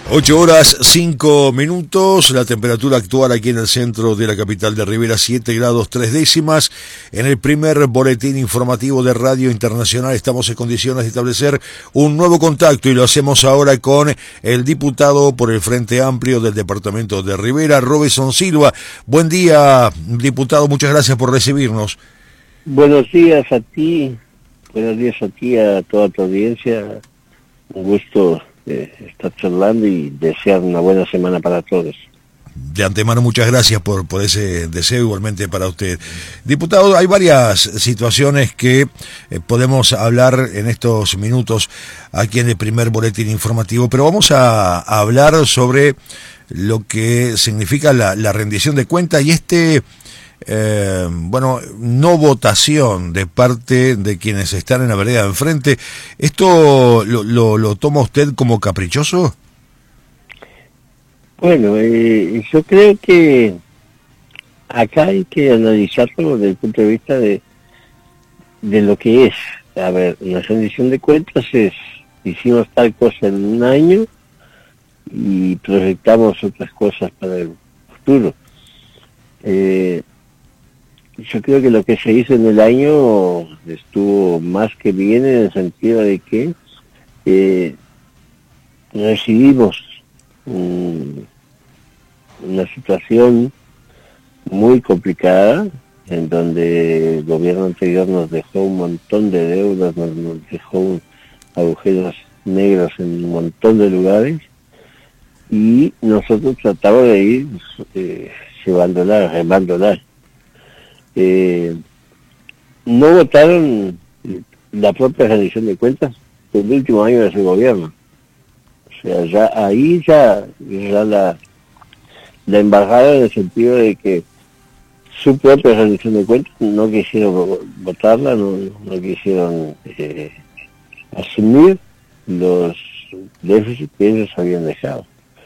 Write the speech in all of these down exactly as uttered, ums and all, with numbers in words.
Ocho horas, cinco minutos, la temperatura actual aquí en el centro de la capital de Rivera, siete grados tres décimas. En el primer boletín informativo de Radio Internacional estamos en condiciones de establecer un nuevo contacto y lo hacemos ahora con el diputado por el Frente Amplio del departamento de Rivera, Robinson Silva. Buen día, diputado, muchas gracias por recibirnos. Buenos días a ti, buenos días a ti, a toda tu audiencia. Un gusto eh, estar charlando y desear una buena semana para todos. De antemano, muchas gracias por, por ese deseo, igualmente para usted. Diputado, hay varias situaciones que eh, podemos hablar en estos minutos aquí en el primer boletín informativo, pero vamos a, a hablar sobre lo que significa la, la rendición de cuentas y este... Eh, bueno, no votación de parte de quienes están en la vereda de enfrente. ¿Esto lo, lo, lo toma usted como caprichoso? Bueno, eh, yo creo que acá hay que analizarlo desde el punto de vista de, de lo que es. A ver, una rendición de cuentas es, hicimos tal cosa en un año y proyectamos otras cosas para el futuro. Eh, Yo creo que lo que se hizo en el año estuvo más que bien en el sentido de que eh, recibimos um, una situación muy complicada en donde el gobierno anterior nos dejó un montón de deudas, nos, nos dejó un, agujeros negros en un montón de lugares y nosotros tratamos de ir eh, llevándola, remándola. Eh, no votaron la propia rendición de cuentas del último año de su gobierno. O sea, ya ahí ya, ya la, la embajada en el sentido de que su propia rendición de cuentas no quisieron votarla, no, no quisieron eh, asumir los déficits que ellos habían dejado.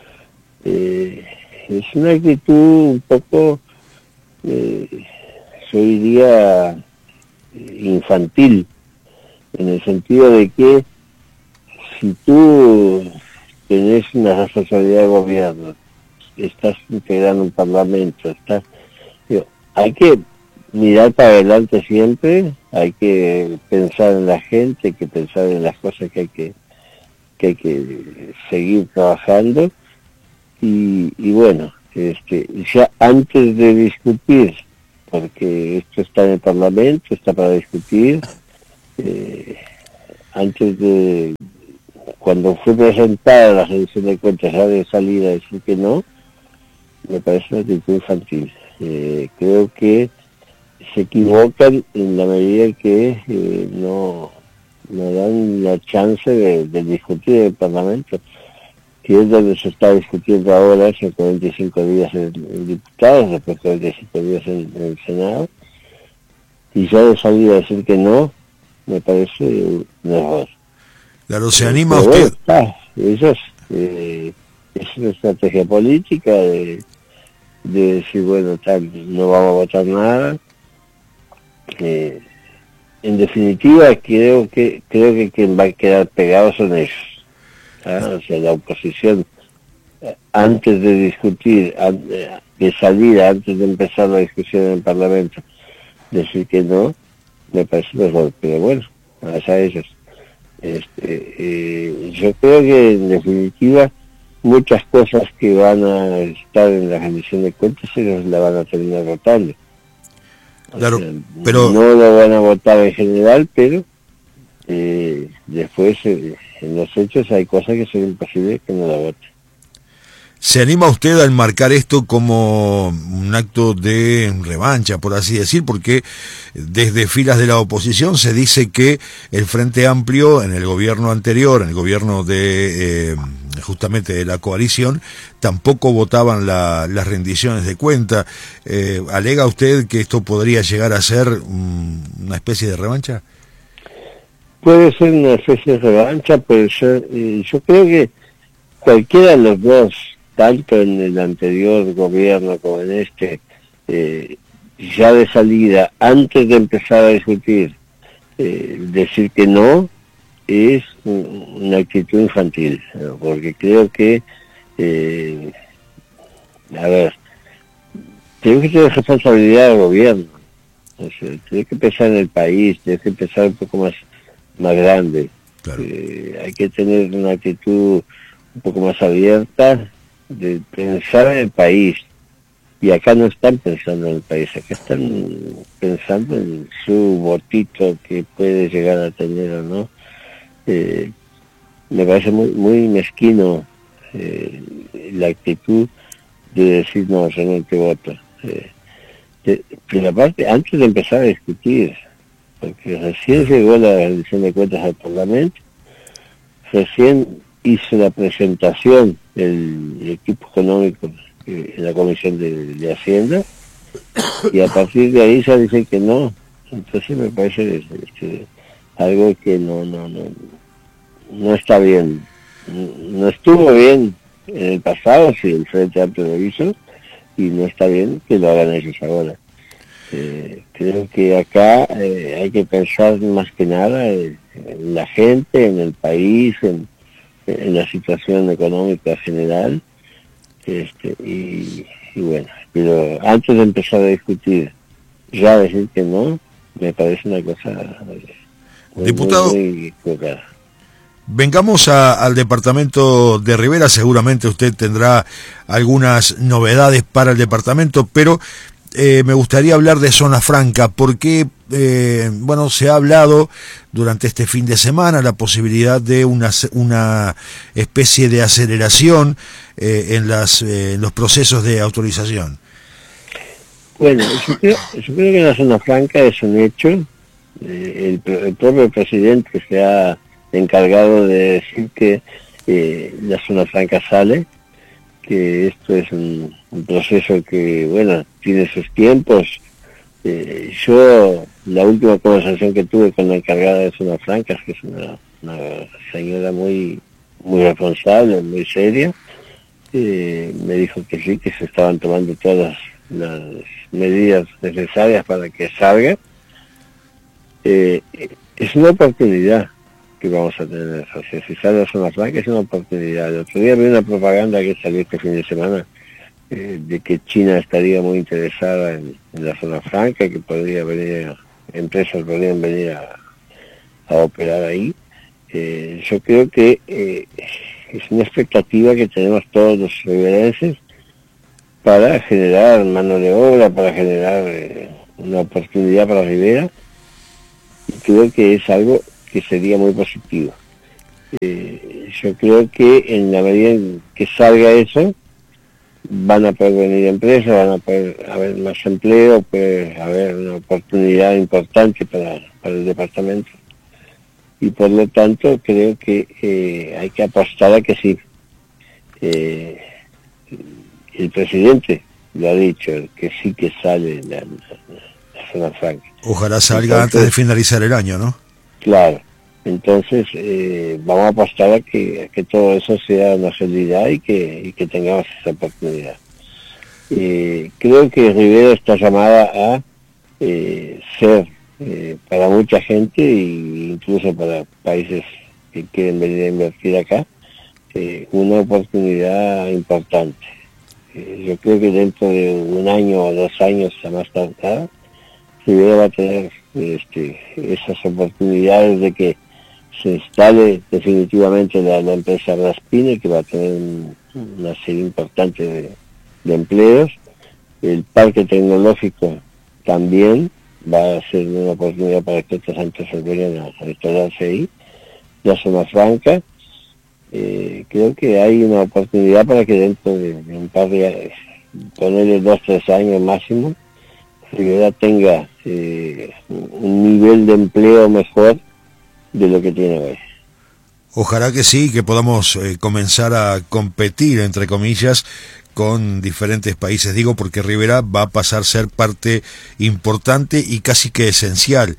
Eh, es una actitud un poco... Eh, yo diría infantil, en el sentido de que si tú tenés una responsabilidad de gobierno, estás integrando un parlamento, estás, digo, hay que mirar para adelante siempre, hay que pensar en la gente, hay que pensar en las cosas que hay que, que, hay que seguir trabajando y, y bueno, este, ya antes de discutir, porque esto está en el Parlamento, está para discutir. Eh, antes de, cuando fue presentada la rendición de cuentas ya de salida, decir que no, me parece una actitud infantil. Eh, creo que se equivocan en la medida que eh, no, no dan la chance de, de discutir en el Parlamento, que es donde se está discutiendo ahora, hace cuarenta y cinco días en, en diputados, después cuarenta y cinco días en, en el Senado, y ya de salir a decir que no, me parece un error. Claro, ¿se anima Pero usted? bueno, está, eso es, eh, es una estrategia política de, de decir, bueno, tal, no vamos a votar nada. Eh, en definitiva, creo que creo que quien va a quedar pegado son ellos. Ah, o sea, la oposición, antes de discutir, de salir, antes de empezar la discusión en el Parlamento, decir que no, me parece mejor, pero bueno, a ellos. Este, eh, yo creo que en definitiva muchas cosas que van a estar en la rendición de cuentas ellos la van a terminar votando. Claro, o sea, pero... no lo van a votar en general, pero eh, después eh, en los hechos hay cosas que son imposibles que no la voten. ¿Se anima usted a enmarcar esto como un acto de revancha, por así decir? Porque desde filas de la oposición se dice que el Frente Amplio en el gobierno anterior, en el gobierno de eh, justamente de la coalición, tampoco votaban la, las rendiciones de cuenta. Eh, ¿Alega usted que esto podría llegar a ser um, una especie de revancha? Puede ser una especie de revancha, pero yo, eh, yo creo que cualquiera de los dos, tanto en el anterior gobierno como en este, eh, ya de salida, antes de empezar a discutir, eh, decir que no, es una actitud infantil, ¿no? Porque creo que Eh, a ver, tengo que tener responsabilidad del gobierno. O sea, tengo que pensar en el país, tengo que pensar un poco más, más grande. Claro. Eh, hay que tener una actitud un poco más abierta de pensar en el país. Y acá no están pensando en el país, acá están pensando en su votito que puede llegar a tener o no. Eh, me parece muy muy mezquino eh, la actitud de decir no, yo no te voto. Eh, de, pero aparte, antes de empezar a discutir, porque recién llegó la rendición de cuentas al Parlamento, recién hizo la presentación del, del equipo económico eh, en la Comisión de, de Hacienda, y a partir de ahí ya dicen que no. Entonces me parece este, algo que no no no no está bien. No estuvo bien en el pasado, si el Frente Amplio lo hizo, y no está bien que lo hagan ellos ahora. Eh, creo que acá eh, hay que pensar más que nada en, en la gente, en el país, en, en la situación económica general, este, y, y bueno, pero antes de empezar a discutir, ya decir que no, me parece una cosa muy, Diputado, muy, muy equivocada. Vengamos a, al departamento de Rivera. Seguramente usted tendrá algunas novedades para el departamento, pero eh, me gustaría hablar de Zona Franca, porque eh, bueno, se ha hablado durante este fin de semana la posibilidad de una, una especie de aceleración eh, en, las, eh, en los procesos de autorización. Bueno, yo creo, yo creo que la Zona Franca es un hecho. Eh, el, el propio presidente se ha encargado de decir que eh, la Zona Franca sale, que esto es un, un proceso que, bueno, tiene sus tiempos. Eh, yo, la última conversación que tuve con la encargada de Zona Franca, que es una, una señora muy muy responsable, muy seria, eh, me dijo que sí, que se estaban tomando todas las medidas necesarias para que salga. Eh, es una oportunidad que vamos a tener. O sea, si sale la Zona Franca es una oportunidad. El otro día vi una propaganda que salió este fin de semana eh, de que China estaría muy interesada en, en la Zona Franca, que podría venir, empresas podrían venir a, a operar ahí. Eh, yo creo que eh, es una expectativa que tenemos todos los riverenses para generar mano de obra, para generar eh, una oportunidad para Rivera, y creo que es algo que sería muy positivo. Eh, yo creo que en la medida en que salga eso, van a poder venir empresas, van a poder haber más empleo, puede haber una oportunidad importante para, para el departamento, y por lo tanto creo que eh, hay que apostar a que sí. Eh, el presidente lo ha dicho, que sí que sale la, la, la Zona Franca. Ojalá salga entonces, antes de finalizar el año, ¿no? Claro. Entonces eh, vamos a apostar a que, a que todo eso sea una realidad y que, y que tengamos esa oportunidad. Eh, creo que Rivera está llamada a eh, ser eh, para mucha gente, e incluso para países que quieren venir a invertir acá, eh, una oportunidad importante. Eh, yo creo que dentro de un año o dos años a más tardar, Rivera va a tener este, esas oportunidades de que se instale definitivamente la, la empresa Raspine, que va a tener un, una serie importante de, de empleos. El parque tecnológico también va a ser una oportunidad para que estas empresas vengan a, a instalarse ahí. La Zona Franca, eh, creo que hay una oportunidad para que dentro de, de un par de ponerle dos, tres años máximo, Rivera tenga eh, un nivel de empleo mejor de lo que tiene hoy. Ojalá que sí, que podamos eh, comenzar a competir, entre comillas, con diferentes países. Digo porque Rivera va a pasar a ser parte importante y casi que esencial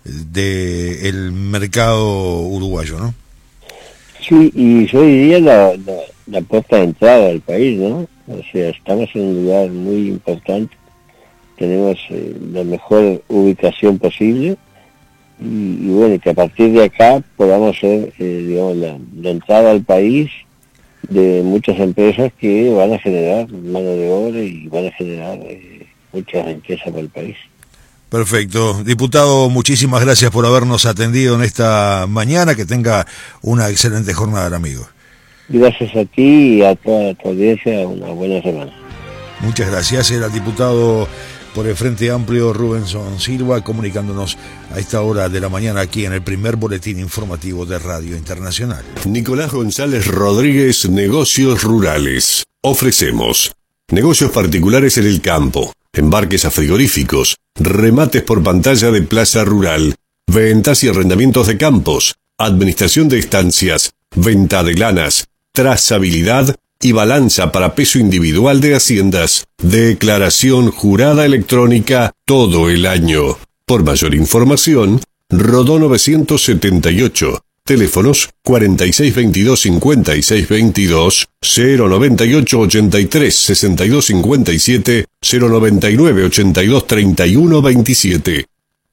del mercado uruguayo, ¿no? Sí, y yo diría la, la, la puerta de entrada del país, ¿no? O sea, estamos en un lugar muy importante, tenemos eh, la mejor ubicación posible, y, y bueno, que a partir de acá podamos ser, eh, digamos, la, la entrada al país de muchas empresas que van a generar mano de obra y van a generar eh, mucha riqueza para el país. Perfecto. Diputado, muchísimas gracias por habernos atendido en esta mañana. Que tenga una excelente jornada, amigo. Gracias a ti y a toda tu audiencia. Una buena semana. Muchas gracias. Era el diputado por el Frente Amplio, Rubenson Silva, comunicándonos a esta hora de la mañana aquí en el primer boletín informativo de Radio Internacional. Nicolás González Rodríguez, Negocios Rurales. Ofrecemos negocios particulares en el campo, embarques a frigoríficos, remates por pantalla de plaza rural, ventas y arrendamientos de campos, administración de estancias, venta de lanas, trazabilidad y balanza para peso individual de haciendas, declaración jurada electrónica todo el año. Por mayor información, Rodó novecientos setenta y ocho, teléfonos cuarenta y seis veintidós cincuenta y seis veintidós, cero noventa y ocho ochenta y tres sesenta y dos cincuenta y siete, cero noventa y nueve ochenta y dos treinta y uno veintisiete.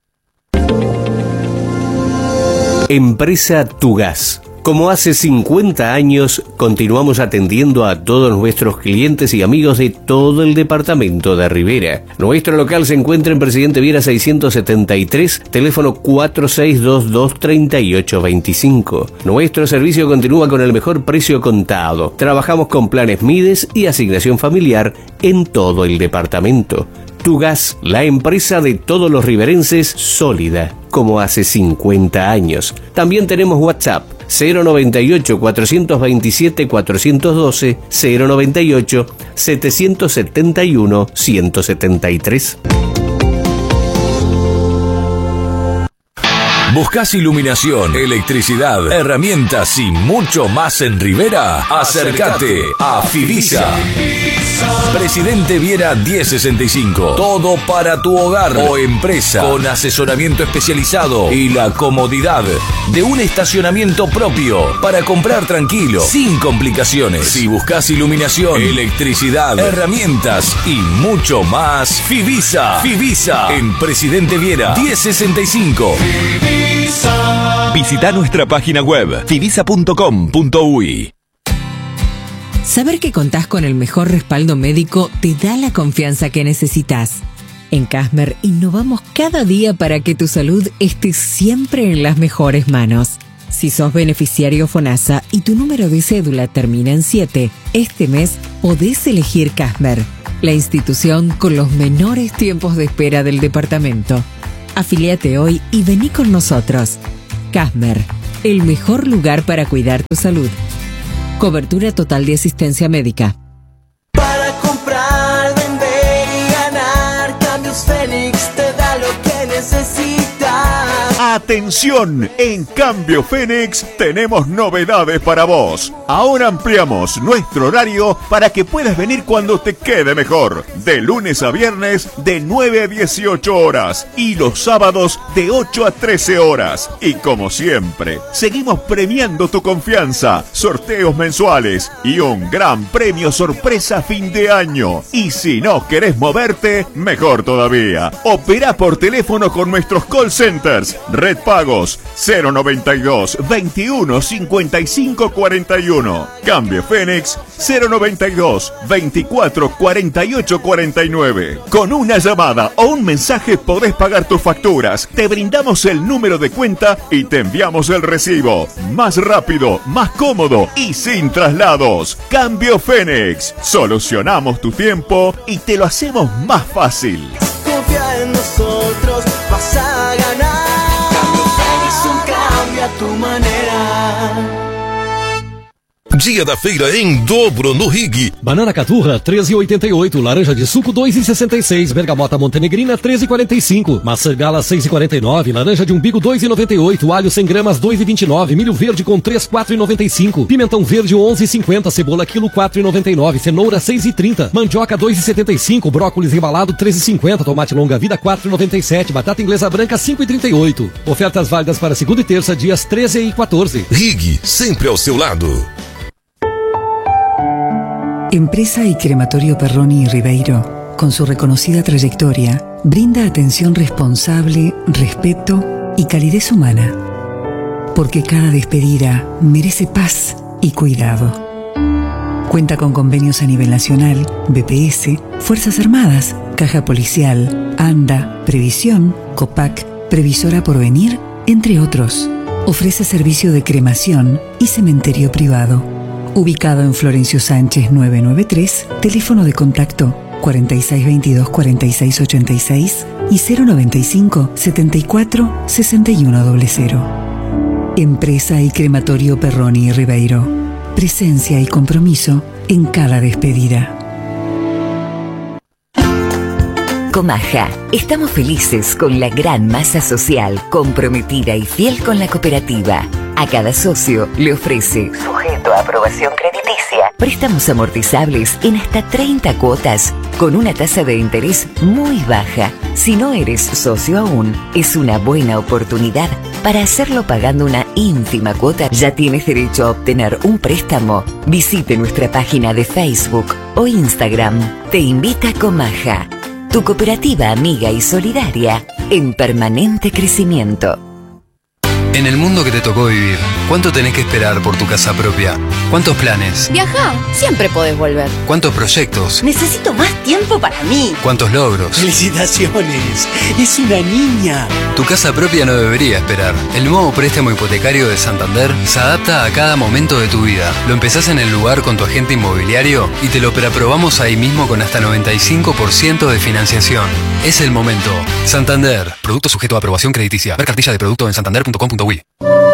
Empresa Tugas. Como hace cincuenta años, continuamos atendiendo a todos nuestros clientes y amigos de todo el departamento de Rivera. Nuestro local se encuentra en Presidente Viera seiscientos setenta y tres, teléfono cuatro seis dos dos, treinta y ocho veinticinco. Nuestro servicio continúa con el mejor precio contado. Trabajamos con planes Mides y asignación familiar en todo el departamento. Tugas, la empresa de todos los riverenses, sólida, como hace cincuenta años. También tenemos WhatsApp, cero noventa y ocho, cuatrocientos veintisiete, cuatrocientos doce, cero noventa y ocho, setecientos setenta y uno, ciento setenta y tres. ¿Buscás iluminación, electricidad, herramientas y mucho más en Rivera? Acércate a Fivisa. Presidente Viera mil sesenta y cinco. Todo para tu hogar o empresa, con asesoramiento especializado y la comodidad de un estacionamiento propio para comprar tranquilo, sin complicaciones. Si buscas iluminación, electricidad, herramientas y mucho más, Fivisa. Fivisa en Presidente Viera mil sesenta y cinco. Visita nuestra página web fivisa punto com punto uy. Saber que contás con el mejor respaldo médico te da la confianza que necesitas. En Casmer innovamos cada día para que tu salud esté siempre en las mejores manos. Si sos beneficiario FONASA y tu número de cédula termina en siete, este mes podés elegir Casmer, la institución con los menores tiempos de espera del departamento. Afiliate hoy y vení con nosotros. Casmer, el mejor lugar para cuidar tu salud. Cobertura total de asistencia médica. Para comprar, vender y ganar, Cambios Fénix te da lo que necesitas. ¡Atención! En Cambio Fénix tenemos novedades para vos. Ahora ampliamos nuestro horario para que puedas venir cuando te quede mejor. De lunes a viernes de nueve a dieciocho horas y los sábados de ocho a trece horas. Y como siempre, seguimos premiando tu confianza, sorteos mensuales y un gran premio sorpresa a fin de año. Y si no querés moverte, mejor todavía. Opera por teléfono con nuestros call centers. Red Pagos cero noventa y dos, veintiuno, cincuenta y cinco, cuarenta y uno. Cambio Fénix cero noventa y dos, veinticuatro, cuarenta y ocho, cuarenta y nueve. Con una llamada o un mensaje podés pagar tus facturas. Te brindamos el número de cuenta y te enviamos el recibo. Más rápido, más cómodo y sin traslados. Cambio Fénix. Solucionamos tu tiempo y te lo hacemos más fácil. Confía en nosotros, vas a ganar. Cambio Fénix, un cambio a tu manera. Dia da feira em dobro no Rig. Banana caturra, treze e oitenta e oito. Laranja de suco, dois e sessenta e seis. Bergamota montenegrina, treze e quarenta e cinco. Maçã gala, seis e quarenta e nove. Laranja de umbigo, dois e noventa e oito. Alho cem gramas, dois e vinte e nove. Milho verde com três, quatro e noventa e cinco. Pimentão verde, onze e cinquenta. Cebola quilo, quatro e noventa e nove. Cenoura, seis e trinta. Mandioca, dois e setenta e cinco. Brócolis embalado, treze e cinquenta. Tomate longa vida, quatro e noventa e sete. Batata inglesa branca, cinco e trinta e oito. Ofertas válidas para segunda e terça, dias treze e quatorze. Rig, sempre ao seu lado. Empresa y Crematorio Perroni y Ribeiro, con su reconocida trayectoria, brinda atención responsable, respeto y calidez humana. Porque cada despedida merece paz y cuidado. Cuenta con convenios a nivel nacional, B P S, Fuerzas Armadas, Caja Policial, ANDA, Previsión, COPAC, Previsora Porvenir, entre otros. Ofrece servicio de cremación y cementerio privado. Ubicado en Florencio Sánchez novecientos noventa y tres, teléfono de contacto cuarenta y seis veintidós cuarenta y seis ochenta y seis y cero noventa y cinco setenta y cuatro sesenta y uno cero. Empresa y Crematorio Perroni y Ribeiro. Presencia y compromiso en cada despedida. Comaja. Estamos felices con la gran masa social, comprometida y fiel con la cooperativa. A cada socio le ofrece, sujeto a aprobación crediticia, préstamos amortizables en hasta treinta cuotas, con una tasa de interés muy baja. Si no eres socio aún, es una buena oportunidad para hacerlo pagando una ínfima cuota. Ya tienes derecho a obtener un préstamo. Visite nuestra página de Facebook o Instagram. Te invita Comaja, tu cooperativa amiga y solidaria en permanente crecimiento. En el mundo que te tocó vivir, ¿cuánto tenés que esperar por tu casa propia? ¿Cuántos planes? Viajá, siempre podés volver. ¿Cuántos proyectos? Necesito más tiempo para mí. ¿Cuántos logros? ¡Felicitaciones! ¡Es una niña! Tu casa propia no debería esperar. El nuevo préstamo hipotecario de Santander se adapta a cada momento de tu vida. Lo empezás en el lugar con tu agente inmobiliario y te lo preaprobamos ahí mismo con hasta noventa y cinco por ciento de financiación. Es el momento. Santander. Producto sujeto a aprobación crediticia. Ver cartilla de producto en santander punto com punto uy.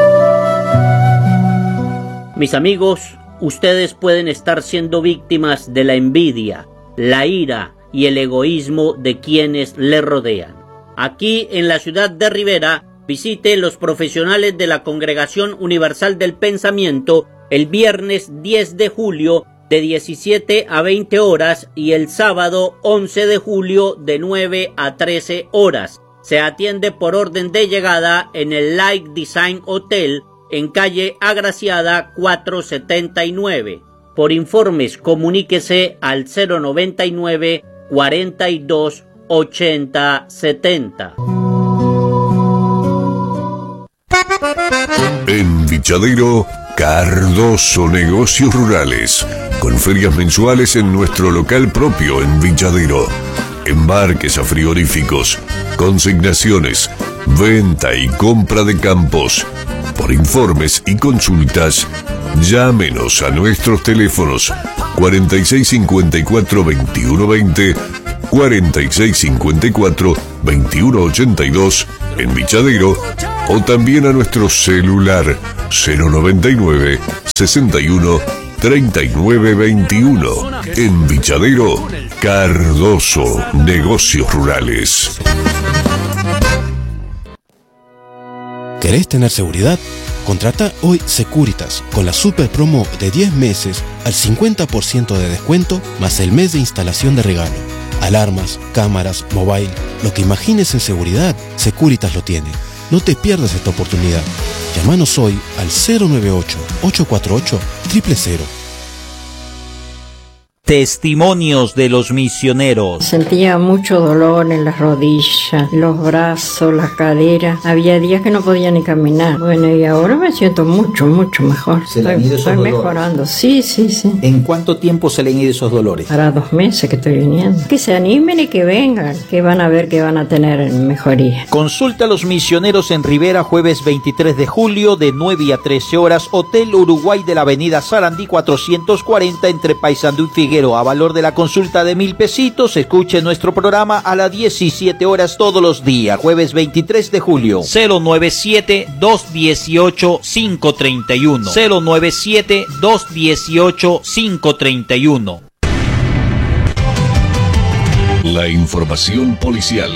Mis amigos, ustedes pueden estar siendo víctimas de la envidia, la ira y el egoísmo de quienes le rodean. Aquí en la ciudad de Rivera, visite los profesionales de la Congregación Universal del Pensamiento el viernes diez de julio de diecisiete a veinte horas y el sábado once de julio de nueve a trece horas. Se atiende por orden de llegada en el Light Design Hotel en calle Agraciada cuatrocientos setenta y nueve. Por informes comuníquese al cero noventa y nueve cuarenta y dos ochenta setenta. En Vichadero, Cardoso Negocios Rurales, con ferias mensuales en nuestro local propio en Vichadero. Embarques a frigoríficos, consignaciones, venta y compra de campos. Por informes y consultas, llámenos a nuestros teléfonos cuarenta y seis cincuenta y cuatro veintiuno veinte, cuarenta y seis cincuenta y cuatro veintiuno ochenta y dos en Vichadero, o también a nuestro celular cero noventa y nueve sesenta y uno treinta y nueve veintiuno. En Vichadero, Cardoso Negocios Rurales. ¿Querés tener seguridad? Contrata hoy Securitas con la super promo de diez meses al cincuenta por ciento de descuento más el mes de instalación de regalo. Alarmas, cámaras, mobile, lo que imagines en seguridad, Securitas lo tiene. No te pierdas esta oportunidad. Llámanos hoy al cero nueve ocho, ocho cuatro ocho, cero cero cero. Testimonios de los misioneros. Sentía mucho dolor en las rodillas, los brazos, las caderas. Había días que no podía ni caminar. Bueno, y ahora me siento mucho, mucho mejor. ¿Se le han ido esos Estoy dolores? mejorando. Sí, sí, sí. ¿En cuánto tiempo se le han ido esos dolores? Para dos meses que estoy viniendo. Que se animen y que vengan, que van a ver que van a tener mejoría. Consulta a los misioneros en Rivera jueves veintitrés de julio de nueve a trece horas. Hotel Uruguay de la avenida Sarandí cuatrocientos cuarenta entre Paysandú y Figueroa. A valor de la consulta de mil pesitos. Escuche nuestro programa a las diecisiete horas todos los días. Jueves veintitrés de julio. cero noventa y siete, dos dieciocho, cinco treinta y uno. cero noventa y siete, dos dieciocho, cinco treinta y uno. La información policial.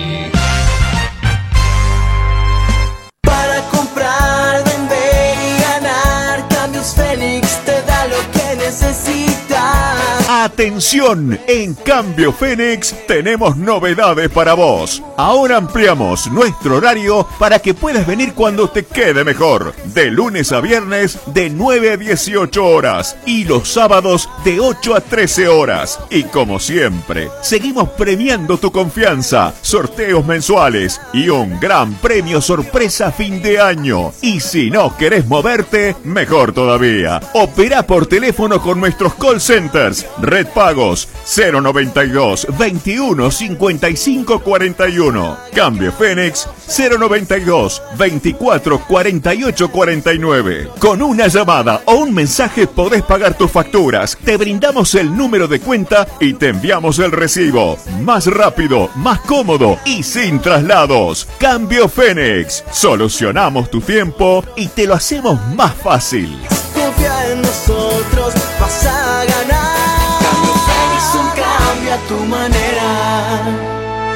Para comprar, vender y ganar, Cambios Félix te da lo que necesitas. ¡Atención! En Cambio Fénix tenemos novedades para vos. Ahora ampliamos nuestro horario para que puedas venir cuando te quede mejor. De lunes a viernes de nueve a dieciocho horas y los sábados de ocho a trece horas. Y como siempre, seguimos premiando tu confianza, sorteos mensuales y un gran premio sorpresa a fin de año. Y si no querés moverte, mejor todavía. Opera por teléfono con nuestros call centers. Red Pagos cero noventa y dos, veintiuno, cincuenta y cinco, cuarenta y uno. Cambio Fénix cero noventa y dos, veinticuatro, cuarenta y ocho, cuarenta y nueve. Con una llamada o un mensaje podés pagar tus facturas. Te brindamos el número de cuenta y te enviamos el recibo. Más rápido, más cómodo y sin traslados. Cambio Fénix. Solucionamos tu tiempo y te lo hacemos más fácil. Confía en nosotros, vas a ganar. Cambio Fénix, un cambio a tu manera.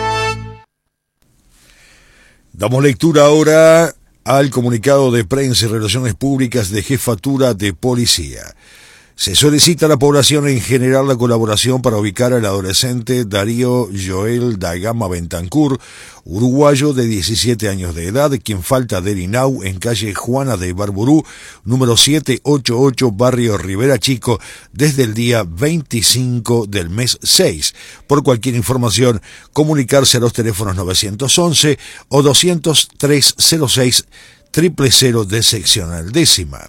Damos lectura ahora al comunicado de prensa y relaciones públicas de Jefatura de Policía. Se solicita a la población en general la colaboración para ubicar al adolescente Darío Joel da Gama Bentancur, uruguayo de diecisiete años de edad, quien falta del INAU en calle Juana de Barburú, número setecientos ochenta y ocho, barrio Rivera Chico, desde el día veinticinco del mes seis. Por cualquier información, comunicarse a los teléfonos novecientos once o doscientos tres cero seis cero cero cero de seccional décima.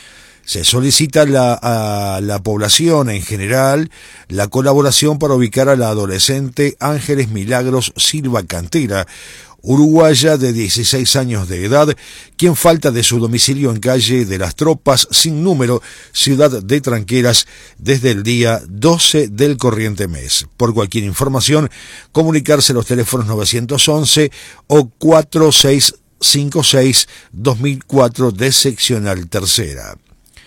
Se solicita la, a la población en general la colaboración para ubicar a la adolescente Ángeles Milagros Silva Cantera, uruguaya de dieciséis años de edad, quien falta de su domicilio en calle de las Tropas sin número, ciudad de Tranqueras, desde el día doce del corriente mes. Por cualquier información, comunicarse a los teléfonos novecientos once o cuatro seis cinco seis dos mil cuatro de seccional tercera.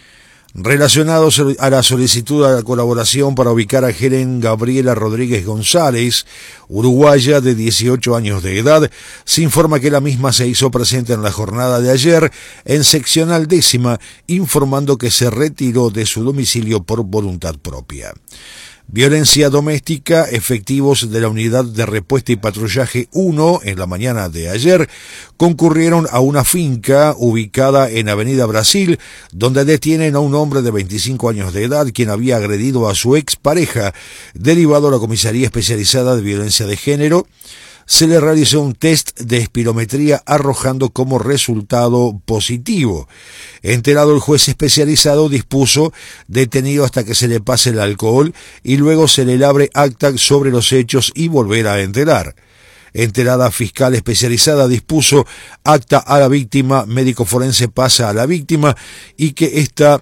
Relacionados a la solicitud de la colaboración para ubicar a Helen Gabriela Rodríguez González, uruguaya de dieciocho años de edad, se informa que la misma se hizo presente en la jornada de ayer en seccional décima, informando que se retiró de su domicilio por voluntad propia. Violencia doméstica, efectivos de la Unidad de Respuesta y Patrullaje uno en la mañana de ayer concurrieron a una finca ubicada en Avenida Brasil, donde detienen a un hombre de veinticinco años de edad quien había agredido a su expareja. Derivado a la Comisaría Especializada de Violencia de Género, se le realizó un test de espirometría arrojando como resultado positivo. Enterado, el juez especializado dispuso detenido hasta que se le pase el alcohol y luego se le labre acta sobre los hechos y volver a enterar. Enterada, fiscal especializada dispuso acta a la víctima, médico forense pasa a la víctima y que ésta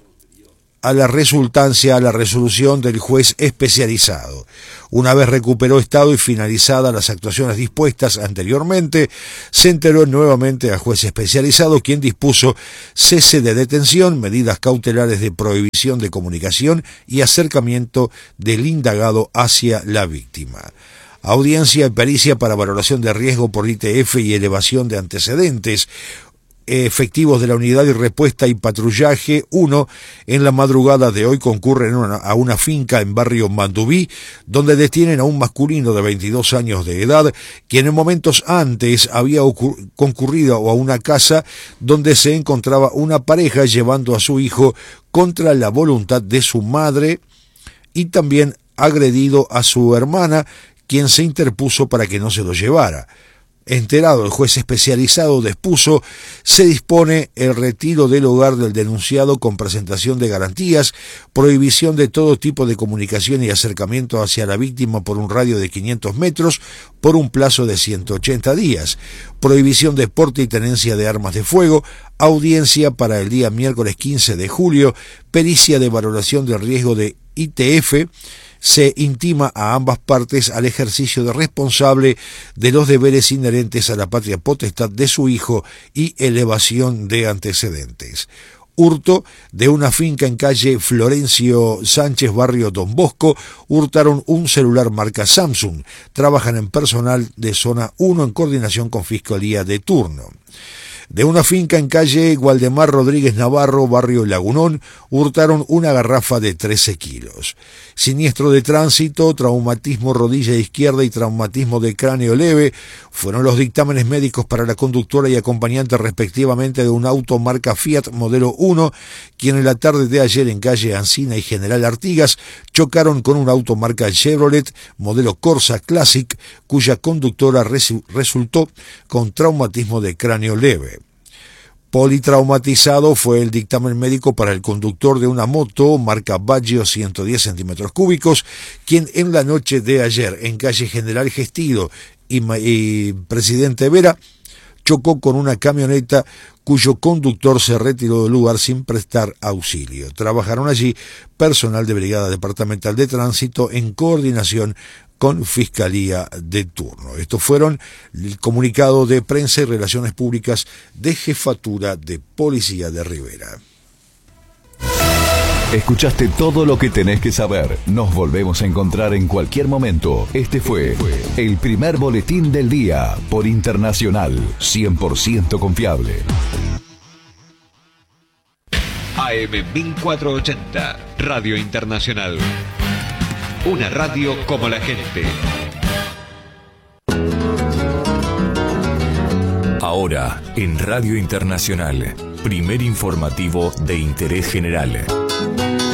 a la resultancia a la resolución del juez especializado. Una vez recuperó estado y finalizadas las actuaciones dispuestas anteriormente, se enteró nuevamente al juez especializado, quien dispuso cese de detención, medidas cautelares de prohibición de comunicación y acercamiento del indagado hacia la víctima. Audiencia y pericia para valoración de riesgo por I T F y elevación de antecedentes. Efectivos de la Unidad de Respuesta y Patrullaje uno en la madrugada de hoy concurren a una finca en barrio Mandubí, donde detienen a un masculino de veintidós años de edad, quien en momentos antes había concurrido a una casa donde se encontraba una pareja llevando a su hijo contra la voluntad de su madre y también agredido a su hermana, quien se interpuso para que no se lo llevara. Enterado, el juez especializado dispuso, se dispone el retiro del hogar del denunciado con presentación de garantías, prohibición de todo tipo de comunicación y acercamiento hacia la víctima por un radio de quinientos metros por un plazo de ciento ochenta días, prohibición de porte y tenencia de armas de fuego, audiencia para el día miércoles quince de julio, pericia de valoración de riesgo de I T F. Se intima a ambas partes al ejercicio de responsable de los deberes inherentes a la patria potestad de su hijo y elevación de antecedentes. Hurto de una finca en calle Florencio Sánchez, barrio Don Bosco, hurtaron un celular marca Samsung. Trabajan en personal de zona uno en coordinación con Fiscalía de turno. De una finca en calle Waldemar Rodríguez Navarro, barrio Lagunón, hurtaron una garrafa de trece kilos. Siniestro de tránsito, traumatismo rodilla izquierda y traumatismo de cráneo leve fueron los dictámenes médicos para la conductora y acompañante respectivamente de un auto marca Fiat modelo uno, quien en la tarde de ayer en calle Ancina y General Artigas chocaron con un auto marca Chevrolet modelo Corsa Classic, cuya conductora resu- resultó con traumatismo de cráneo leve. Politraumatizado fue el dictamen médico para el conductor de una moto marca Baggio ciento diez centímetros cúbicos, quien en la noche de ayer en calle General Gestido y, y Presidente Vera chocó con una camioneta cuyo conductor se retiró del lugar sin prestar auxilio. Trabajaron allí personal de Brigada Departamental de Tránsito en coordinación con Fiscalía de turno. Estos fueron el comunicado de prensa y relaciones públicas de Jefatura de Policía de Rivera. Escuchaste todo lo que tenés que saber. Nos volvemos a encontrar en cualquier momento. Este fue el primer boletín del día por Internacional, cien por ciento confiable. A M mil cuatrocientos ochenta, Radio Internacional. Una radio como la gente. Ahora, en Radio Internacional, primer informativo de interés general.